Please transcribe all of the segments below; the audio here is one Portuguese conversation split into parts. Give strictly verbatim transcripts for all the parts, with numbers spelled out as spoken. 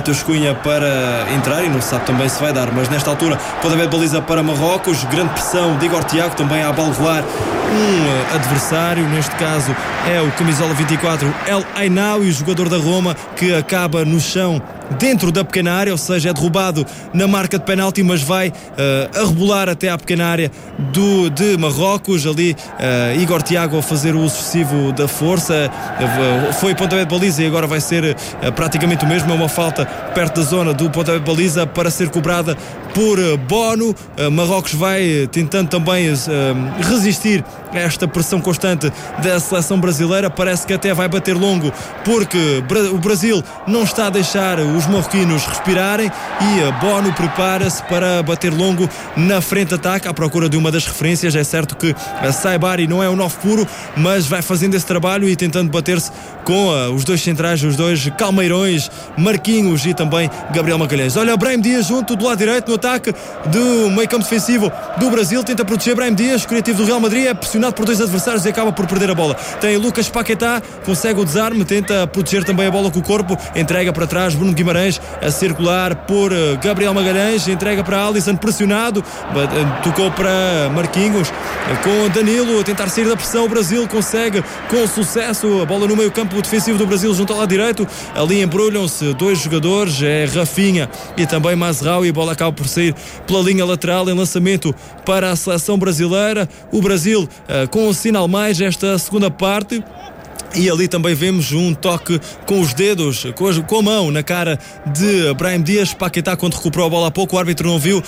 Mateus Cunha para entrar e não se sabe também se vai dar, mas nesta altura pontapé de baliza para Marrocos, grande pressão de Igor Tiago também a balroar um adversário, neste caso é o camisola vinte e quatro El Ainaoui, jogador da Roma, que acaba no chão dentro da pequena área, ou seja, é derrubado na marca de penalti, mas vai uh, a rebolar até à pequena área do, de Marrocos. Ali uh, Igor Tiago a fazer o uso excessivo da força, uh, foi pontapé de baliza e agora vai ser uh, praticamente o mesmo, é uma falta perto da zona do pontapé de baliza para ser cobrada por uh, Bono. uh, Marrocos vai uh, tentando também uh, resistir a esta pressão constante da seleção brasileira, parece que até vai bater longo, porque o Brasil não está a deixar os marroquinos respirarem e Bono prepara-se para bater longo na frente de ataque à procura de uma das referências. É certo que a Saibari não é o nove puro, mas vai fazendo esse trabalho e tentando bater-se com uh, os dois centrais, os dois calmeirões, Marquinhos e também Gabriel Magalhães. Olha, Brahim Dias junto do lado direito no ataque do meio campo defensivo do Brasil, tenta proteger Brahim Dias, criativo do Real Madrid, é pressionado por dois adversários e acaba por perder a bola. Tem Lucas Paquetá, consegue o desarme, tenta proteger também a bola com o corpo, entrega para trás Bruno Guimarães a circular por Gabriel Magalhães, entrega para Alisson pressionado, tocou para Marquinhos com Danilo a tentar sair da pressão. O Brasil consegue com sucesso a bola no meio campo defensivo do Brasil junto ao lado direito, ali embrulham-se dois jogadores, é Rafinha e também Mazraoui, e a bola acaba por sair pela linha lateral em lançamento para a seleção brasileira. O Brasil uh, com um sinal mais esta segunda parte. E ali também vemos um toque com os dedos, com a, com a mão na cara de Brahim Dias. Paquetá, quando recuperou a bola há pouco, o árbitro não viu,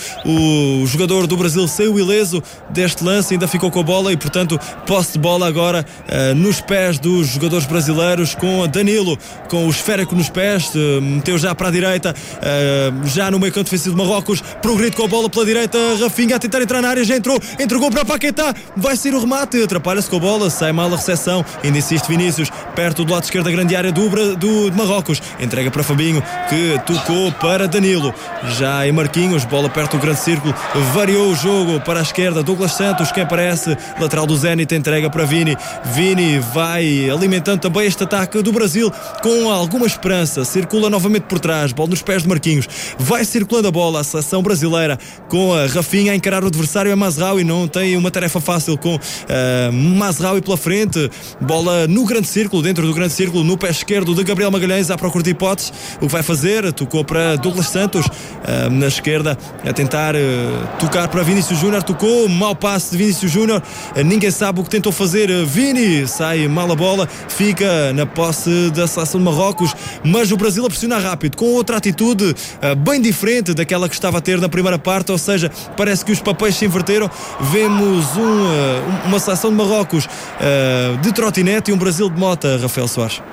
o jogador do Brasil saiu ileso deste lance, ainda ficou com a bola e, portanto, posse de bola agora uh, nos pés dos jogadores brasileiros, com Danilo, com o esférico nos pés, uh, meteu já para a direita, uh, já no meio canto defensivo de Marrocos, progride com a bola pela direita, Rafinha a tentar entrar na área, já entrou, entregou para Paquetá, vai ser o remate, atrapalha-se com a bola, sai mal a recepção, ainda insiste Vinícius, perto do lado esquerdo da grande área do, do de Marrocos, entrega para Fabinho, que tocou para Danilo, já em Marquinhos, bola perto do grande círculo, variou o jogo para a esquerda, Douglas Santos, quem aparece, lateral do Zenit, entrega para Vini, Vini vai alimentando também este ataque do Brasil com alguma esperança, circula novamente por trás, bola nos pés de Marquinhos, vai circulando a bola, a seleção brasileira com a Rafinha a encarar o adversário, é Mazraoui, não tem uma tarefa fácil com uh, Mazraoui pela frente, bola no grande círculo, dentro do grande círculo, no pé esquerdo de Gabriel Magalhães, à procura de hipóteses, o que vai fazer, tocou para Douglas Santos, uh, na esquerda, a tentar uh, tocar para Vinícius Júnior, tocou, mau passe de Vinícius Júnior, uh, ninguém sabe o que tentou fazer, uh, Vini, sai mal a bola, fica na posse da seleção de Marrocos, mas o Brasil a pressionar rápido, com outra atitude uh, bem diferente daquela que estava a ter na primeira parte, ou seja, parece que os papéis se inverteram, vemos um, uh, uma seleção de Marrocos uh, de trotinete e um Brasil de mota, Rafael Soares.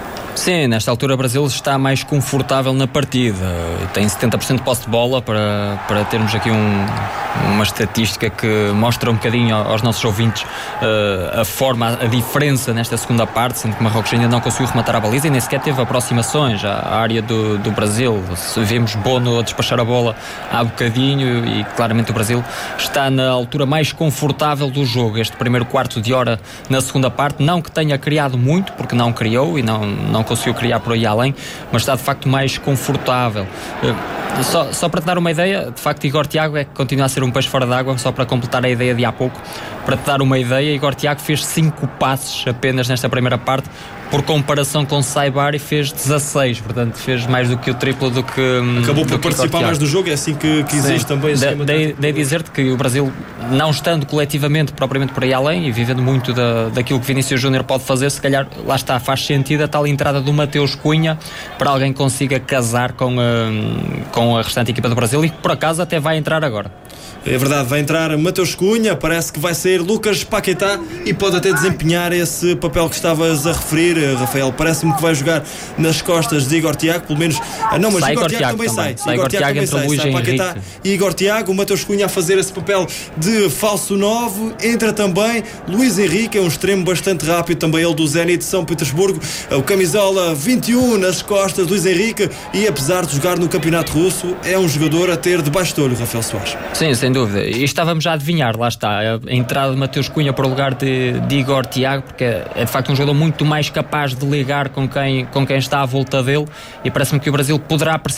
Sim, nesta altura o Brasil está mais confortável na partida, tem setenta por cento de posse de bola, para, para termos aqui um, uma estatística que mostra um bocadinho aos nossos ouvintes uh, a forma, a diferença nesta segunda parte, sendo que Marrocos ainda não conseguiu rematar a baliza e nem sequer teve aproximações à área do, do Brasil. Vemos Bono a despachar a bola há bocadinho e claramente o Brasil está na altura mais confortável do jogo. Este primeiro quarto de hora na segunda parte, não que tenha criado muito, porque não criou e não, não conseguiu criar por aí além, mas está de facto mais confortável. Só, só para te dar uma ideia, de facto Igor Tiago é que continua a ser um peixe fora d'água, só para completar a ideia de há pouco, para te dar uma ideia, Igor Tiago fez cinco passes apenas nesta primeira parte, por comparação com Saibari fez dezasseis, portanto fez mais do que o triplo do que acabou do por que participar mais do jogo, é assim que, que existe também esse esquema. Dei, dei dizer-te que o Brasil, não estando coletivamente propriamente por aí além e vivendo muito da, daquilo que Vinícius Júnior pode fazer, se calhar lá está, faz sentido a tal entrada do Mateus Cunha para alguém que consiga casar com a, com a restante equipa do Brasil e que por acaso até vai entrar agora. É verdade, vai entrar Mateus Cunha, parece que vai sair Lucas Paquetá e pode até desempenhar esse papel que estavas a referir, Rafael. Parece-me que vai jogar nas costas de Igor Tiago, pelo menos. Ah, não, mas sai Igor, Igor Tiago também, também sai. sai. Igor Tiago entra Luís Henrique. Paquetá e Igor Tiago, o Mateus Cunha a fazer esse papel de falso nove. Entra também Luís Henrique, é um extremo bastante rápido, também ele do Zenit de São Petersburgo. O camisola vinte e um nas costas de Luís Henrique e apesar de jogar no campeonato russo, é um jogador a ter debaixo de olho, Rafael Soares. Sim, sem dúvida. E estávamos já a adivinhar, lá está, a entrada de Mateus Cunha para o lugar de, de Igor Tiago, porque é de facto um jogador muito mais capaz de ligar com quem, com quem está à volta dele e parece-me que o Brasil poderá